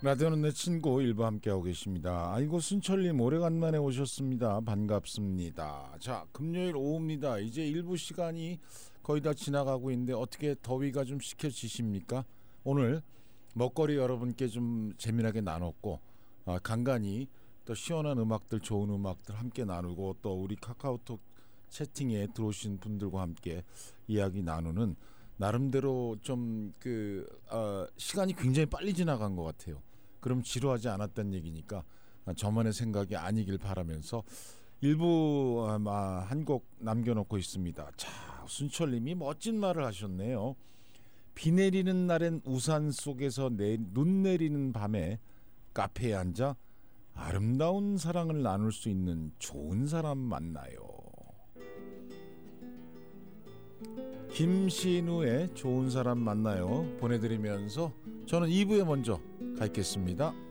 라디오는 내 친구 일부 함께하고 계십니다. 아이고 순철님 오래간만에 오셨습니다. 반갑습니다. 자, 금요일 오후입니다. 이제 일부 시간이 거의 다 지나가고 있는데 어떻게 더위가 좀 식혀지십니까? 오늘 먹거리 여러분께 좀 재미나게 나눴고 간간히 또 시원한 음악들, 좋은 음악들 함께 나누고 또 우리 카카오톡 채팅에 들어오신 분들과 함께 이야기 나누는 나름대로 좀 시간이 굉장히 빨리 지나간 것 같아요. 그럼 지루하지 않았다는 얘기니까 저만의 생각이 아니길 바라면서 일부 한 곡 남겨놓고 있습니다. 자, 순철님이 멋진 말을 하셨네요. 비 내리는 날엔 우산 속에서 눈 내리는 밤에 카페에 앉아 아름다운 사랑을 나눌 수 있는 좋은 사람 만나요. 김신우의 좋은 사람 만나요 보내드리면서 저는 2부에 먼저 가겠습니다.